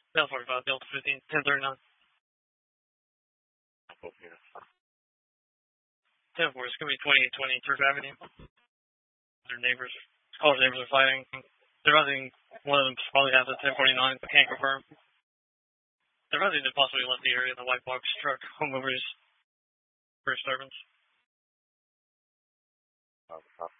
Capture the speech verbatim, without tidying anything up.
Delta forty-five, Delta fifteen, ten thirty-nine. ten four, it's going to be twenty-eight twenty Turk Avenue. Their neighbors, all their neighbors are fighting. They're running, one of them probably has a ten forty-nine, but can't confirm. They're running to possibly left the area, the white box truck, home movies, for disturbance.